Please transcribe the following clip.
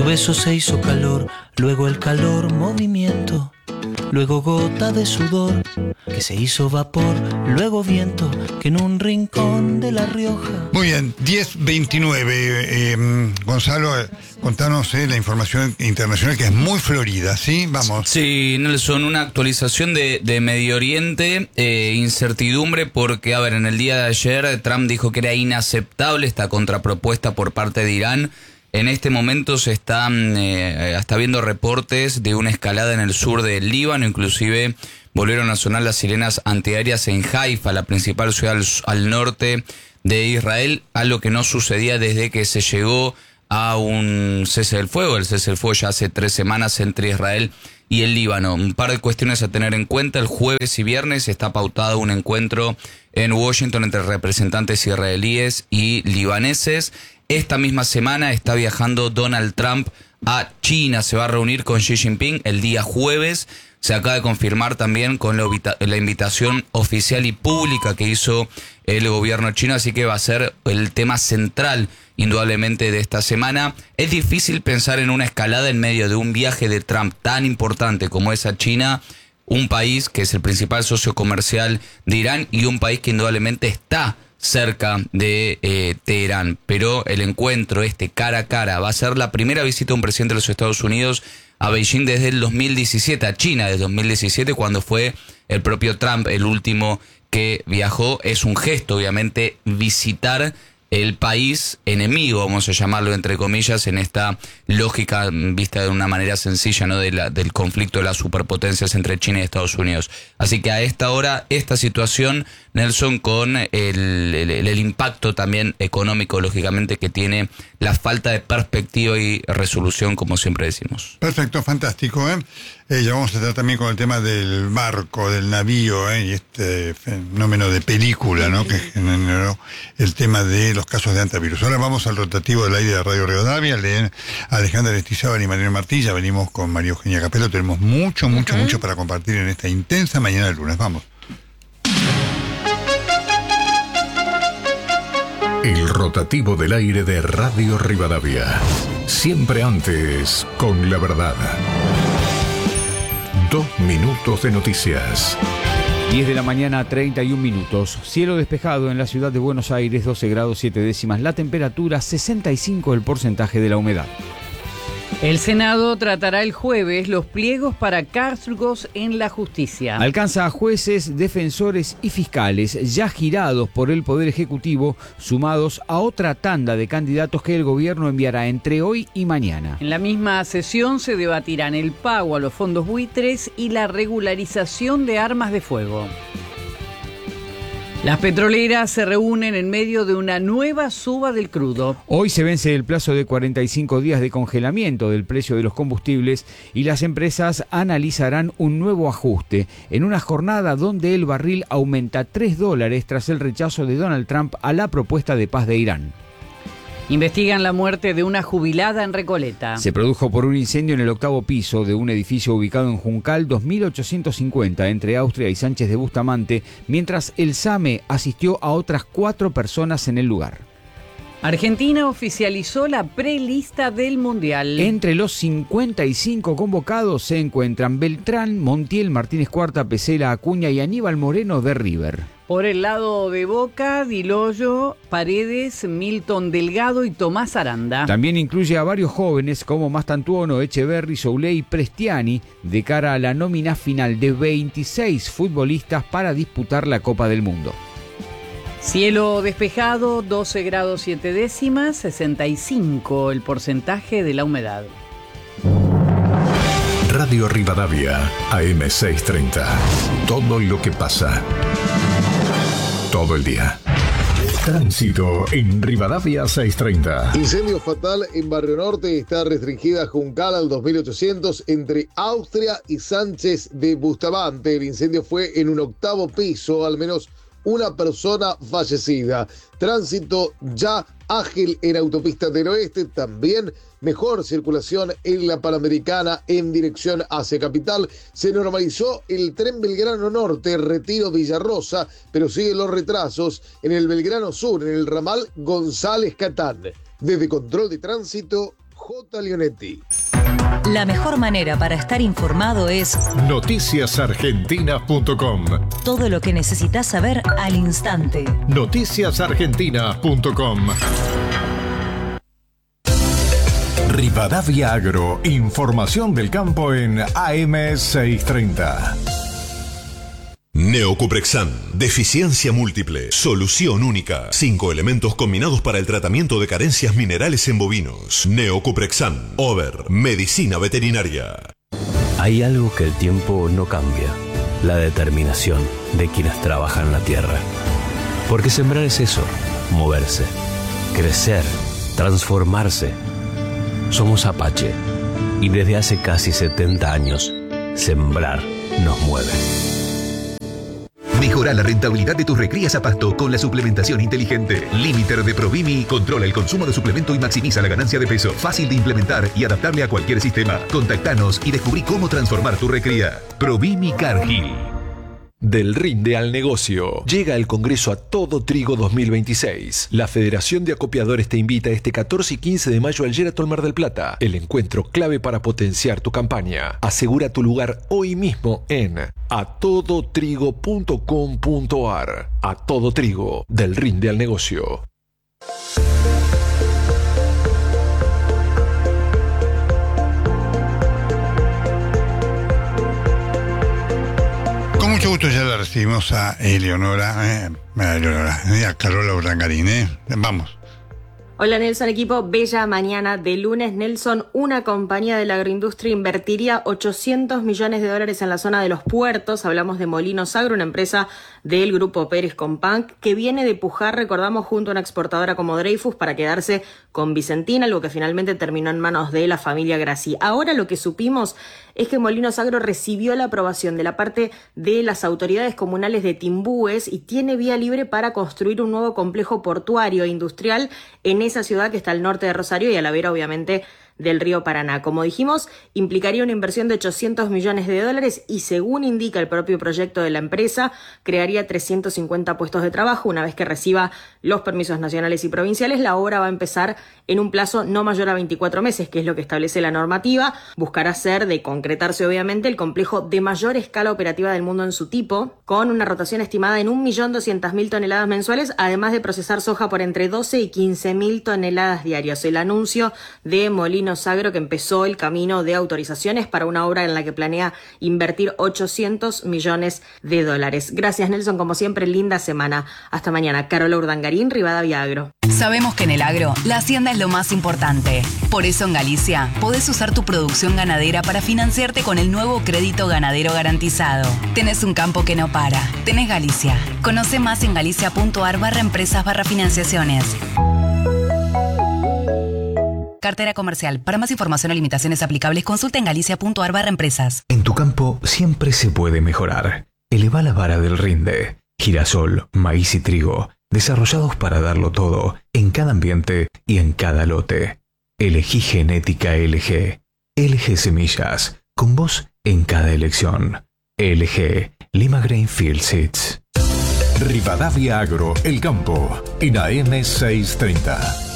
beso se hizo calor, luego el calor movimiento, luego gota de sudor que se hizo vapor, luego viento que en un rincón de La Rioja. Muy bien, 10:29. Gonzalo, contanos la información internacional que es muy florida, ¿sí? Vamos. Sí, Nelson, una actualización de Medio Oriente, incertidumbre porque, a ver, en el día de ayer Trump dijo que era inaceptable esta contrapropuesta por parte de Irán. En este momento se está viendo reportes de una escalada en el sur del Líbano, inclusive volvieron a sonar las sirenas antiaéreas en Haifa, la principal ciudad al norte de Israel, algo que no sucedía desde que se llegó a un cese del fuego. El cese del fuego ya hace 3 semanas entre Israel y el Líbano. Un par de cuestiones a tener en cuenta. El jueves y viernes está pautado un encuentro en Washington entre representantes israelíes y libaneses. Esta misma semana está viajando Donald Trump a China. Se va a reunir con Xi Jinping el día jueves. Se acaba de confirmar también con la invitación oficial y pública que hizo el gobierno chino, así que va a ser el tema central indudablemente de esta semana. Es difícil pensar en una escalada en medio de un viaje de Trump tan importante como es a China, un país que es el principal socio comercial de Irán y un país que indudablemente está cerca de Teherán. Pero el encuentro cara a cara va a ser la primera visita de un presidente de los Estados Unidos a Beijing desde el 2017, a China desde 2017, cuando fue el propio Trump el último que viajó. Es un gesto, obviamente, visitar el país enemigo, vamos a llamarlo entre comillas, en esta lógica vista de una manera sencilla, ¿no? Del conflicto de las superpotencias entre China y Estados Unidos. Así que a esta hora, esta situación, Nelson, con el impacto también económico, lógicamente, que tiene la falta de perspectiva y resolución, como siempre decimos. Perfecto, fantástico, ¿eh? Ya vamos a estar también con el tema del barco, del navío, y este fenómeno de película, ¿no? Que generó el tema de los casos de antivirus. Ahora vamos al rotativo del aire de Radio Rivadavia. Leen Alejandra Lestizábal y Mariano Martí. Ya venimos con María Eugenia Capello. Tenemos mucho para compartir en esta intensa mañana de lunes. Vamos. El rotativo del aire de Radio Rivadavia. Siempre antes, con la verdad. 2 minutos de noticias. 10 de la mañana, 31 minutos. Cielo despejado en la ciudad de Buenos Aires, 12 grados 7 décimas. La temperatura, 65 el porcentaje de la humedad. El Senado tratará el jueves los pliegos para cargos en la justicia. Alcanza a jueces, defensores y fiscales ya girados por el Poder Ejecutivo, sumados a otra tanda de candidatos que el gobierno enviará entre hoy y mañana. En la misma sesión se debatirán el pago a los fondos buitres y la regularización de armas de fuego. Las petroleras se reúnen en medio de una nueva suba del crudo. Hoy se vence el plazo de 45 días de congelamiento del precio de los combustibles y las empresas analizarán un nuevo ajuste en una jornada donde el barril aumenta $3 tras el rechazo de Donald Trump a la propuesta de paz de Irán. Investigan la muerte de una jubilada en Recoleta. Se produjo por un incendio en el 8º piso de un edificio ubicado en Juncal 2850 entre Austria y Sánchez de Bustamante, mientras el SAME asistió a otras 4 personas en el lugar. Argentina oficializó la prelista del Mundial. Entre los 55 convocados se encuentran Beltrán, Montiel, Martínez Cuarta, Pesela, Acuña y Aníbal Moreno de River. Por el lado de Boca, Di Loyo, Paredes, Milton Delgado y Tomás Aranda. También incluye a varios jóvenes como Mastantuono, Echeverri, Souley y Prestiani de cara a la nómina final de 26 futbolistas para disputar la Copa del Mundo. Cielo despejado, 12 grados 7 décimas, 65 el porcentaje de la humedad. Radio Rivadavia, AM630. Todo lo que pasa. Todo el día. Tránsito en Rivadavia 630. Incendio fatal en Barrio Norte. Está restringida Juncal al 2800 entre Austria y Sánchez de Bustamante. El incendio fue en un 8º piso, al menos una persona fallecida. Tránsito ya ágil en Autopista del Oeste, también mejor circulación en la Panamericana en dirección hacia Capital. Se normalizó el tren Belgrano Norte, Retiro Villarrosa, pero siguen los retrasos en el Belgrano Sur, en el ramal González Catán. Desde Control de Tránsito, J. Leonetti. La mejor manera para estar informado es noticiasargentinas.com. todo lo que necesitas saber al instante. noticiasargentinas.com. Rivadavia Agro, información del campo en AM630. Neocuprexan, deficiencia múltiple, solución única. 5 elementos combinados para el tratamiento de carencias minerales en bovinos. Neocuprexan, Over, medicina veterinaria. Hay algo que el tiempo no cambia, la determinación de quienes trabajan la tierra. Porque sembrar es eso, moverse, crecer, transformarse. Somos Apache y desde hace casi 70 años, sembrar nos mueve. Mejora la rentabilidad de tus recrías a pasto con la suplementación inteligente. Limiter de Provimi controla el consumo de suplemento y maximiza la ganancia de peso. Fácil de implementar y adaptable a cualquier sistema. Contactanos y descubrí cómo transformar tu recría. Provimi Cargill. Del rinde al negocio. Llega el Congreso a Todo Trigo 2026. La Federación de Acopiadores te invita este 14 y 15 de mayo al Sheraton Mar del Plata. El encuentro clave para potenciar tu campaña. Asegura tu lugar hoy mismo en atodotrigo.com.ar. A Todo Trigo. Del rinde al negocio. Con mucho gusto ya la recibimos a Eleonora y a Carola Urdangarín. Vamos. Hola Nelson, equipo. Bella mañana de lunes. Nelson, una compañía de la agroindustria invertiría $800 millones en la zona de los puertos. Hablamos de Molinos Agro, una empresa del grupo Pérez Companc, que viene de pujar, recordamos, junto a una exportadora como Dreyfus para quedarse con Vicentina, algo que finalmente terminó en manos de la familia Grassi. Ahora lo que supimos es que Molinos Agro recibió la aprobación de la parte de las autoridades comunales de Timbúes y tiene vía libre para construir un nuevo complejo portuario e industrial en esa ciudad que está al norte de Rosario y a la vera, obviamente, del río Paraná. Como dijimos, implicaría una inversión de $800 millones y, según indica el propio proyecto de la empresa, crearía 350 puestos de trabajo. Una vez que reciba los permisos nacionales y provinciales, la obra va a empezar en un plazo no mayor a 24 meses, que es lo que establece la normativa. Buscará ser, de concretarse obviamente, el complejo de mayor escala operativa del mundo en su tipo, con una rotación estimada en 1.200.000 toneladas mensuales, además de procesar soja por entre 12 y 15.000 toneladas diarias. El anuncio de Molinos Agro, que empezó el camino de autorizaciones para una obra en la que planea invertir $800 millones. Gracias, Nelson, como siempre, linda semana. Hasta mañana. Carola Urdangarín, Rivadavia Agro. Sabemos que en el agro la hacienda es lo más importante. Por eso en Galicia podés usar tu producción ganadera para financiarte con el nuevo crédito ganadero garantizado. Tenés un campo que no para. Tenés Galicia. Conoce más en galicia.ar/empresas/financiaciones. Cartera comercial. Para más información o limitaciones aplicables, consulta en galicia.ar/empresas. En tu campo siempre se puede mejorar. Eleva la vara del rinde. Girasol, maíz y trigo, desarrollados para darlo todo, en cada ambiente y en cada lote. Elegí genética LG. LG Semillas, con vos en cada elección. LG, Lima Grainfield Seeds. Rivadavia Agro, el campo, en AM630.